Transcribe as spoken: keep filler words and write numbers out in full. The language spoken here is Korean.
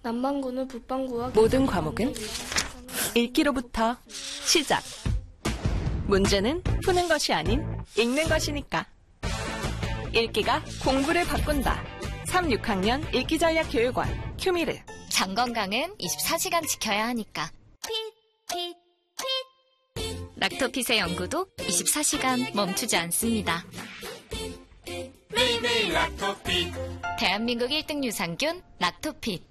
남반구는 북반구와 모든 과목은 읽기로부터 시작. 문제는 푸는 것이 아닌 읽는 것이니까. 읽기가 공부를 바꾼다. 삼, 육 학년 읽기전략교육원 큐미르. 장 건강은 이십사 시간 지켜야 하니까. 핏, 핏, 핏. 락토핏의 연구도 이십사 시간 멈추지 않습니다. 매일매일 락토핏. 대한민국 일 등 유산균 락토핏.